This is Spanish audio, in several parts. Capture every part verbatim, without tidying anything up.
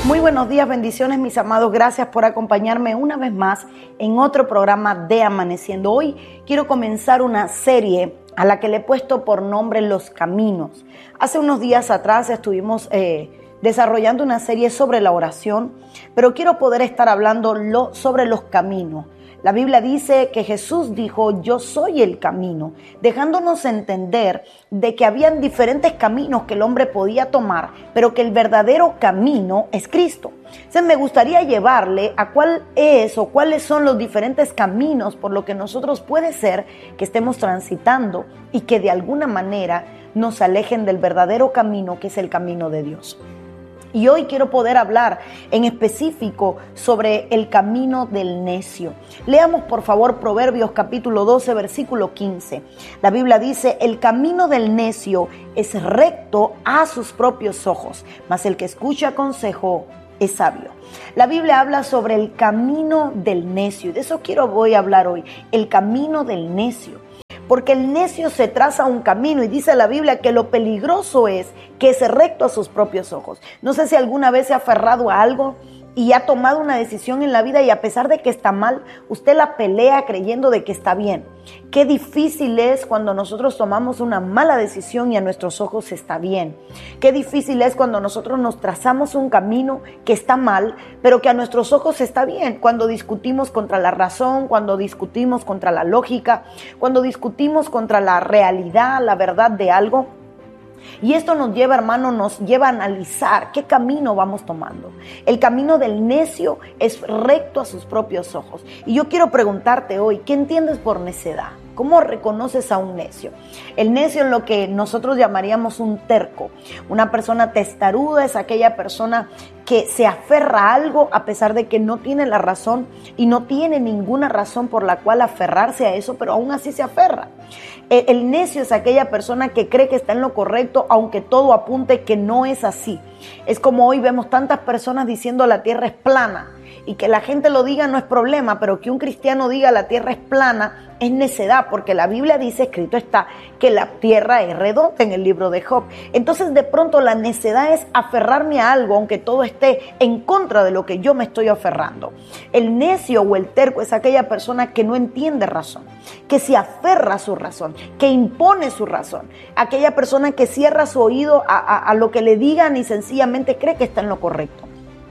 Muy buenos días, bendiciones mis amados, gracias por acompañarme una vez más en otro programa de Amaneciendo. Hoy quiero comenzar una serie a la que le he puesto por nombre Los Caminos. Hace unos días atrás estuvimos eh, desarrollando una serie sobre la oración, pero quiero poder estar hablando lo, sobre los caminos. La Biblia dice que Jesús dijo, yo soy el camino, dejándonos entender de que habían diferentes caminos que el hombre podía tomar, pero que el verdadero camino es Cristo. Entonces me gustaría llevarle a cuál es o cuáles son los diferentes caminos por lo que nosotros puede ser que estemos transitando y que de alguna manera nos alejen del verdadero camino que es el camino de Dios. Y hoy quiero poder hablar en específico sobre el camino del necio. Leamos por favor Proverbios capítulo doce, versículo quince. La Biblia dice, el camino del necio es recto a sus propios ojos, mas el que escucha consejo es sabio. La Biblia habla sobre el camino del necio y de eso quiero voy a hablar hoy, el camino del necio. Porque el necio se traza un camino y dice la Biblia que lo peligroso es que es recto a sus propios ojos. No sé si alguna vez se ha aferrado a algo y ha tomado una decisión en la vida y a pesar de que está mal, usted la pelea creyendo de que está bien. Qué difícil es cuando nosotros tomamos una mala decisión y a nuestros ojos está bien. Qué difícil es cuando nosotros nos trazamos un camino que está mal, pero que a nuestros ojos está bien. Cuando discutimos contra la razón, cuando discutimos contra la lógica, cuando discutimos contra la realidad, la verdad de algo. Y esto nos lleva, hermano, nos lleva a analizar qué camino vamos tomando. El camino del necio es recto a sus propios ojos. Y yo quiero preguntarte hoy, ¿qué entiendes por necedad? ¿Cómo reconoces a un necio? El necio es lo que nosotros llamaríamos un terco. Una persona testaruda es aquella persona que se aferra a algo a pesar de que no tiene la razón y no tiene ninguna razón por la cual aferrarse a eso, pero aún así se aferra. El, el necio es aquella persona que cree que está en lo correcto, aunque todo apunte que no es así. Es como hoy vemos tantas personas diciendo la tierra es plana. Y que la gente lo diga no es problema, pero que un cristiano diga la tierra es plana es necedad, porque la Biblia dice, escrito está, que la tierra es redonda en el libro de Job. Entonces de pronto la necedad es aferrarme a algo, aunque todo esté en contra de lo que yo me estoy aferrando. El necio o el terco es aquella persona que no entiende razón, que se aferra a su razón, que impone su razón. Aquella persona que cierra su oído a, a, a lo que le digan y sencillamente cree que está en lo correcto.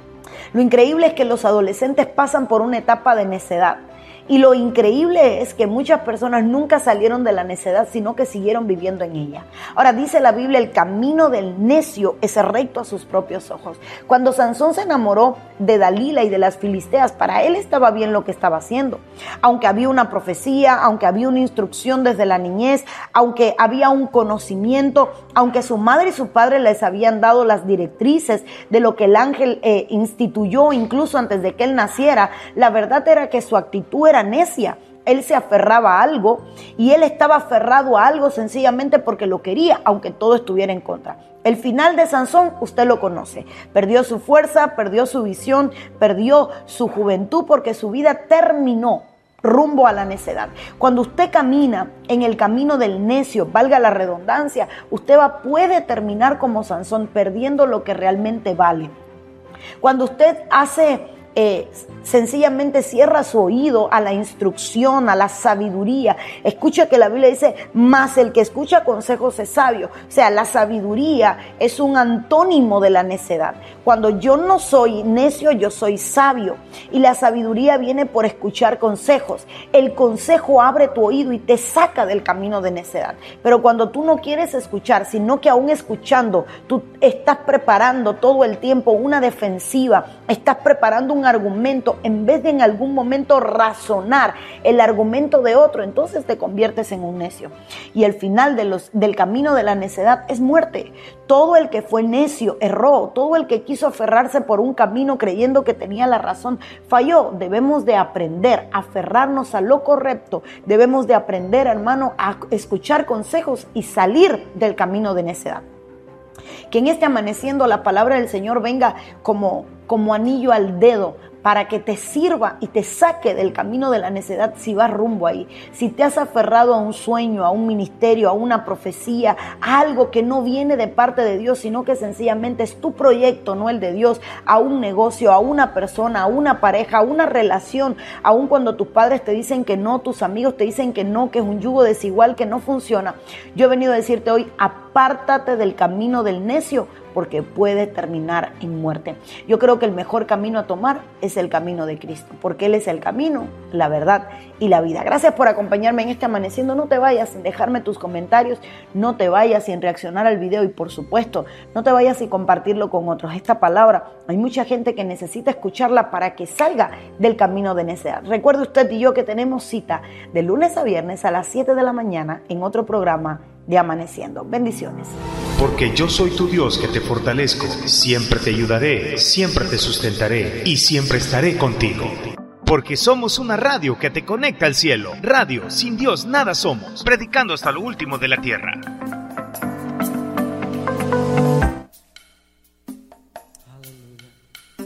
Lo increíble es que los adolescentes pasan por una etapa de necedad. Y lo increíble es que muchas personas nunca salieron de la necedad, sino que siguieron viviendo en ella. Ahora dice la Biblia, el camino del necio es recto a sus propios ojos. Cuando Sansón se enamoró de Dalila y de las filisteas, para él estaba bien lo que estaba haciendo. Aunque había una profecía, aunque había una instrucción desde la niñez, aunque había un conocimiento, aunque su madre y su padre les habían dado las directrices de lo que el ángel eh, instituyó incluso antes de que él naciera, la verdad era que su actitud era necia. Él se aferraba a algo y él estaba aferrado a algo sencillamente porque lo quería, aunque todo estuviera en contra. El final de Sansón, usted lo conoce. Perdió su fuerza, perdió su visión, perdió su juventud porque su vida terminó rumbo a la necedad. Cuando usted camina en el camino del necio, valga la redundancia, usted va, puede terminar como Sansón, perdiendo lo que realmente vale. Cuando usted hace... Eh, sencillamente cierra su oído a la instrucción, a la sabiduría. Escucha que la Biblia dice, mas el que escucha consejos es sabio. O sea, la sabiduría es un antónimo de la necedad. Cuando yo no soy necio, yo soy sabio. Y la sabiduría viene por escuchar consejos. El consejo abre tu oído y te saca del camino de necedad. Pero cuando tú no quieres escuchar, sino que aún escuchando, tú estás preparando todo el tiempo una defensiva, estás preparando un argumento, en vez de en algún momento razonar el argumento de otro, entonces te conviertes en un necio. Y el final de los, del camino de la necedad es muerte. Todo el que fue necio erró, todo el que quiso aferrarse por un camino creyendo que tenía la razón falló. Debemos de aprender a aferrarnos a lo correcto, debemos de aprender, hermano, a escuchar consejos y salir del camino de necedad. Que en este amaneciendo la palabra del Señor venga como, como anillo al dedo para que te sirva y te saque del camino de la necedad si vas rumbo ahí. Si te has aferrado a un sueño, a un ministerio, a una profecía, a algo que no viene de parte de Dios, sino que sencillamente es tu proyecto, no el de Dios, a un negocio, a una persona, a una pareja, a una relación, aun cuando tus padres te dicen que no, tus amigos te dicen que no, que es un yugo desigual, que no funciona. Yo he venido a decirte hoy, apártate del camino del necio, porque puede terminar en muerte. Yo creo que el mejor camino a tomar es el camino de Cristo, porque Él es el camino, la verdad y la vida. Gracias por acompañarme en este Amaneciendo. No te vayas sin dejarme tus comentarios, no te vayas sin reaccionar al video y, por supuesto, no te vayas sin compartirlo con otros. Esta palabra, hay mucha gente que necesita escucharla para que salga del camino de necedad. Recuerde usted y yo que tenemos cita de lunes a viernes a las siete de la mañana en otro programa de Amaneciendo. Bendiciones. Porque yo soy tu Dios que te fortalezco, siempre te ayudaré, siempre te sustentaré y siempre estaré contigo. Porque somos una radio que te conecta al cielo. Radio, sin Dios nada somos, predicando hasta lo último de la tierra.